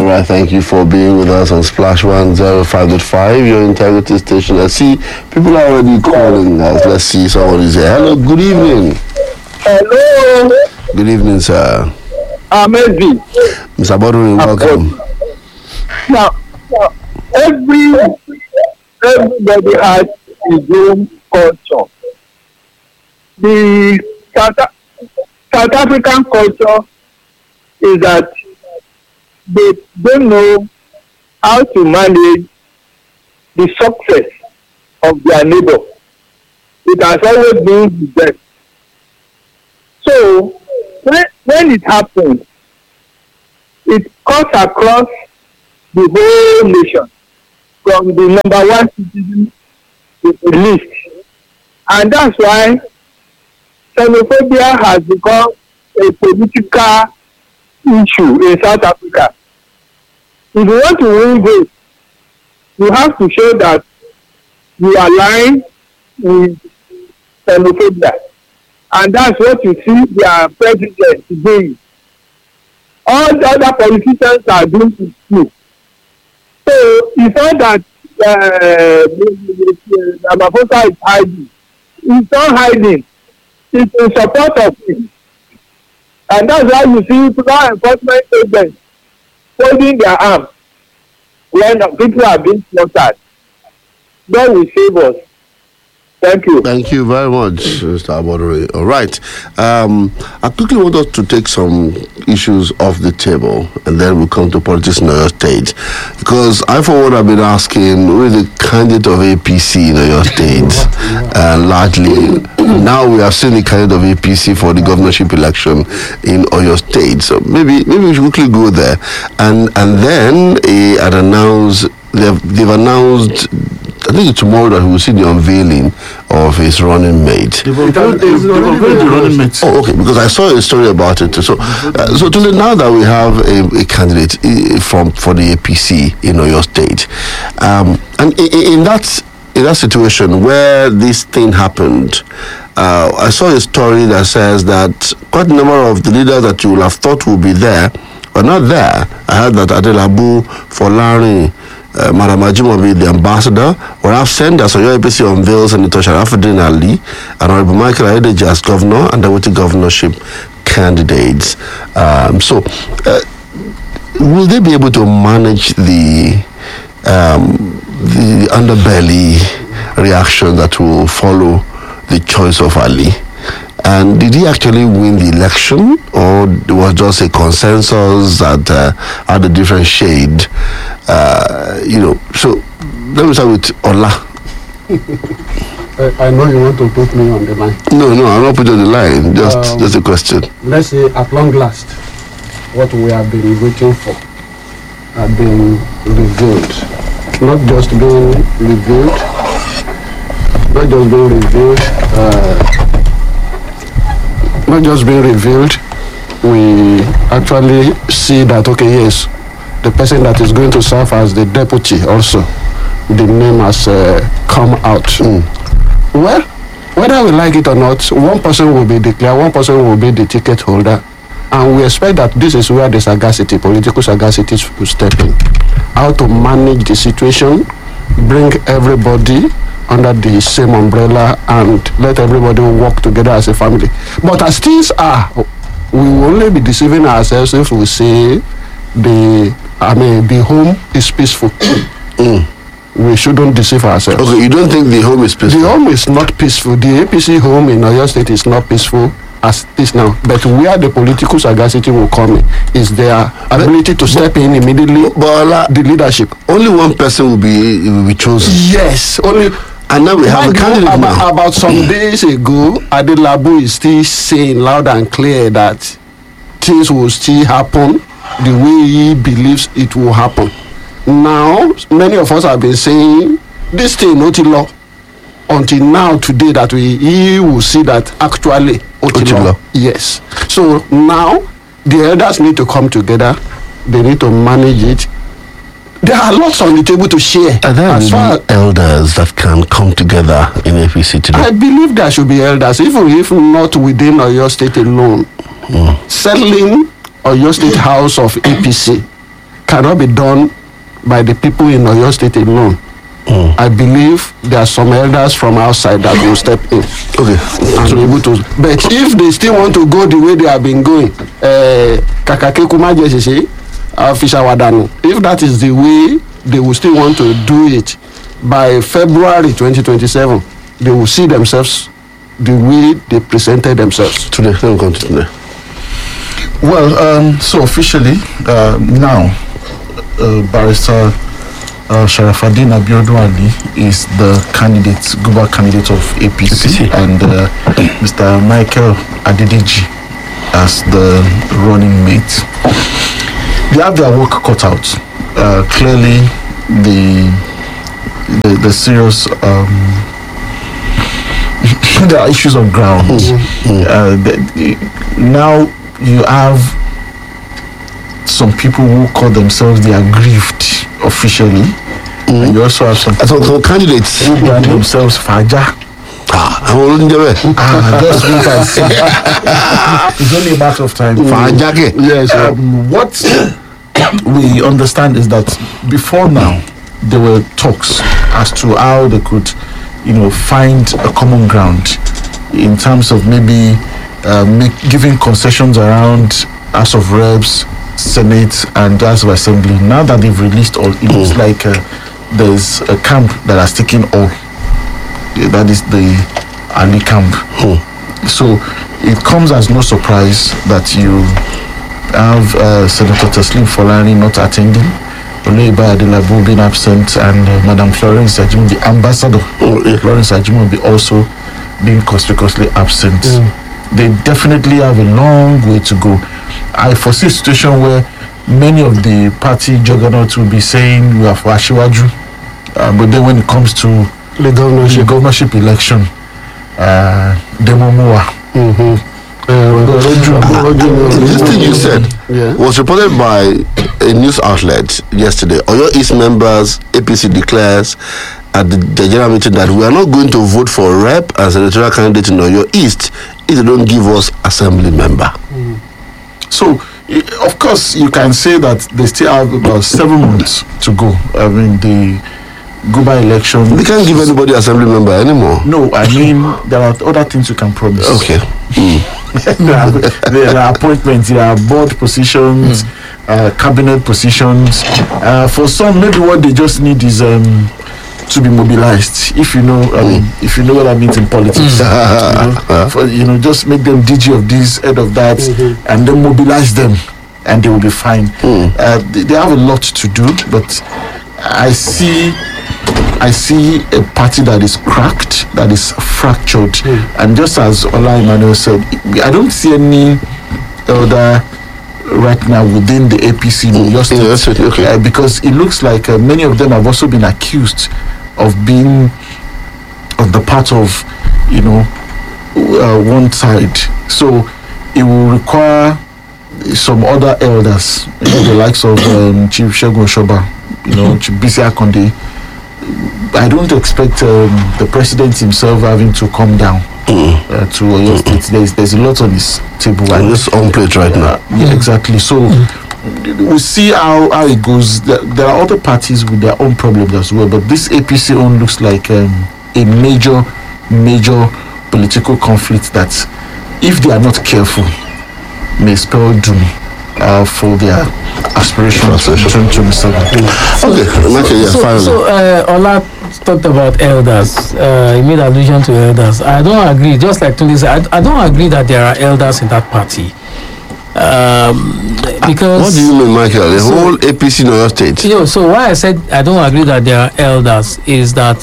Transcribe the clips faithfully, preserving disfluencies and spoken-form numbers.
right, thank you for being with us on Splash one oh five point five, your integrity station. I see people are already calling us. Let's see, someone is here. Hello, good evening. Hello. Good evening, sir. Amazing. Mister Boduri, welcome. Now, now, every, everybody has his own culture. The South, South African culture is that they don't know how to manage the success of their neighbor. It has always been the best. So when, when it happens, it cuts across the whole nation, from the number one citizen to the least. And that's why xenophobia has become a political issue in South Africa. If you want to win votes, you have to show that you align with xenophobia. And that's what you see their president doing. All the other politicians are doing it too. So it's not that uh, Ramaphosa is hiding. He's not hiding. It's in support of him. And that's why you see law enforcement agents holding their arms when people are being slaughtered. God will save us. Thank you. Thank you very much, Mister Abodore. All right. Um, I quickly want us to take some issues off the table, and then we'll come to politics in Oyo State. Because I, for one, have been asking who is the candidate of A P C in Oyo State. And uh, largely, now we have seen the candidate of A P C for the governorship election in Oyo State. So maybe maybe we should quickly go there. And and then uh, I'd announce, they've, they've announced, I think it's tomorrow that we will see the unveiling of his running mate. They've unveiled the running mate. Oh, okay, because I saw a story about it. So, uh, so today, now that we have a, a candidate uh, from for the A P C in Oyo State, um, and in, in that in that situation where this thing happened, uh, I saw a story that says that quite a number of the leaders that you would have thought would be there were not there. I heard that Adelabu, Folari, Uh, Madam Ajimobi, the ambassador, will have sent us Oyo A P C unveils Senator Sharafuddin Ali and Honorable Michael Adeji as governor and deputy governorship candidates. Um, so, uh, will they be able to manage the um, the underbelly reaction that will follow the choice of Ali? And did he actually win the election, or it was just a consensus that uh, had a different shade? Uh, you know, so let me start with Ola. I know you want to put me on the line. No, no, I'm not putting on the line. Just, um, just a question. Let's say, at long last, what we have been waiting for have been revealed. Not just being revealed, not just being revealed. Uh, Not just being revealed, we actually see that, okay, yes, the person that is going to serve as the deputy also, the name has uh, come out. Mm. Well, whether we like it or not, one person will be declared, one person will be the ticket holder, and we expect that this is where the sagacity, political sagacity will step in. How to manage the situation, bring everybody under the same umbrella and let everybody work together as a family. But as things are, we will only be deceiving ourselves if we say the I mean the home is peaceful. Mm. We shouldn't deceive ourselves. Okay, you don't think the home is peaceful? The home is not peaceful. The A P C home in Oyo State is not peaceful as it is now. But where the political sagacity will come in is their ability to step in immediately. But uh, the leadership. Only one person will be will be chosen. Yes, only. And now we have a candidate about, now. About some days ago, Adelabu is still saying loud and clear that things will still happen the way he believes it will happen. Now, many of us have been saying this thing, Otilo, until now, today, that we he will see that actually Otilo. Otilo. Yes. So now, the elders need to come together. They need to manage it. There are lots on the table to share. Are there as far elders that can come together in A P C today? I believe there should be elders, even if not within Oyo State alone. Mm. Settling Oyo State House of A P C cannot be done by the people in Oyo State alone. Mm. I believe there are some elders from outside that will step in. Okay. And be able to. But if they still want to go the way they have been going, Kakake Kumaje Sese, Fisher Wadanu, if that is the way they will still want to do it, by February twenty twenty-seven, they will see themselves the way they presented themselves. Today, let me continue. Well, um, so officially, uh, now, uh, Barrister uh, Sharafaddin Abiodun Ali is the candidate, Guba candidate of A P C, A P C. And uh, Mister Michael Adedeji as the running mate. They have their work cut out. Uh, clearly, the the, the serious um, there are issues on ground. Mm-hmm. Uh, the, the, now you have some people who call themselves the aggrieved officially, mm-hmm. and you also have some so, so candidates who brand mm-hmm. themselves Faja. Ah, I'm already there. Ah, just wait and see. It's only a matter of time. Faja, yes. Um, what we understand is that before now there were talks as to how they could, you know, find a common ground in terms of maybe uh, make, giving concessions around House of Reps, Senate, and House of Assembly. Now that they've released all, it looks like uh, there's a camp that has taken all. That is the Ali camp. Mm. So it comes as no surprise that you have uh, Senator Teslim Folani not attending, Oluyeba Adelabu being absent, and uh, Madam Florence Ajimo, the ambassador, oh, yeah. Florence Ajimo, be also being conspicuously absent. Mm. They definitely have a long way to go. I foresee a situation where many of the party juggernauts will be saying we are for Ashiwaju, uh, but then when it comes to the governorship, the governorship election, uh, Demo Moa. Mm-hmm. Uh, this thing you said yeah. was reported by a news outlet yesterday. Oyo East members, A P C declares at the, the general meeting that we are not going to vote for rep as a senatorial candidate in Oyo East if they don't give us assembly member. Mm. So, of course, you can say that they still have about seven months to go. I mean, the Guba election. They can't give anybody assembly member anymore. No, I mean, there are other things you can promise. Okay. Mm. there, are, there are appointments, there are board positions, mm. uh, cabinet positions. Uh, for some, maybe what they just need is um, to be mobilized. If you know, I mean, mm. if you know what that means in politics, mm. you, know, for, you know, just make them D G of this, head of that, mm-hmm. and then mobilize them, and they will be fine. Mm. Uh, they, they have a lot to do, but I see. I see a party that is cracked, that is fractured, mm. and just as Ola Emmanuel said, I don't see any elder right now within the A P C in Oyo State, yes, okay. uh, because it looks like uh, many of them have also been accused of being on the part of, you know, uh, one side. So it will require some other elders, you know, the likes of um, Chief Segun Oshoba, you know, Chief Bisi Akonde. I don't expect um, the president himself having to come down mm. uh, to Oyo State. There's there's a lot on his table. And it's on plate right uh, now. Yeah, mm. exactly. So mm. we'll see how, how it goes. There, there are other parties with their own problems as well, but this A P C own looks like um, a major, major political conflict that, if they are not careful, may spell doom uh, for their aspirations in twenty twenty-seven. So, okay, okay, yeah, so, finally. So, uh, Ola talked about elders. Uh, he made allusion to elders. I don't agree. Just like Tunde said, I, I don't agree that there are elders in that party. Um, because what do you mean, Michael? The so, whole A P C in Oyo State. You know, so why I said I don't agree that there are elders is that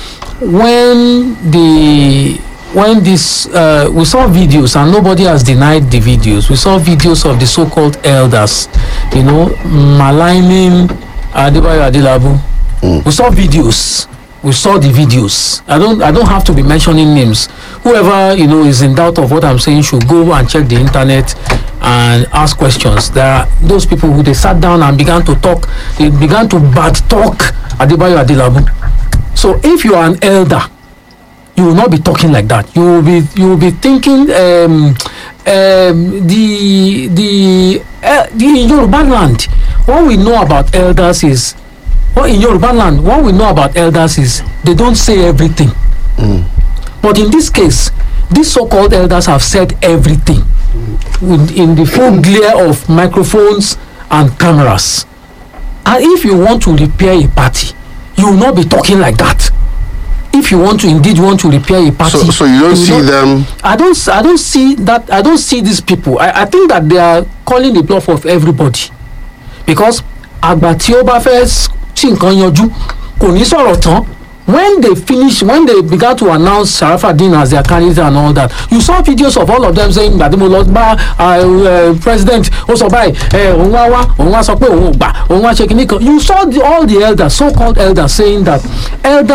when the when this uh, we saw videos, and nobody has denied the videos. We saw videos of the so-called elders, you know, maligning Adebayo Adelabu. Mm. We saw videos. We saw the videos. I don't. I don't have to be mentioning names. Whoever, you know, is in doubt of what I'm saying should go and check the internet and ask questions. There are those people who they sat down and began to talk. They began to bad talk Adebayo Adelabu. So if you are an elder, you will not be talking like that. You will be. You will be thinking. Um, um, the the uh, the Yoruba land what we know about elders is, well, in Yoruba land, what we know about elders is they don't say everything. Mm. But in this case, these so-called elders have said everything in, in the full glare of microphones and cameras. And if you want to repair a party, you will not be talking like that. If you want to indeed want to repair a party, so, so you don't you see not, them. I don't. I don't see that. I don't see these people. I, I think that they are calling the bluff of everybody, because àgbà tí ó bá fẹ́ tí nǹkan yanjú kò ní sọ̀rọ̀ tán. When they finish, when they began to announce Sharafadeen as their candidate and all that, you saw videos of all of them saying that mo lọ bá president ó sọ báyìí òun wá wá òun wá sọ pé òun ò gbà òun wá ṣe kìíní kan. You saw the, all the elders, so-called elders, saying that elders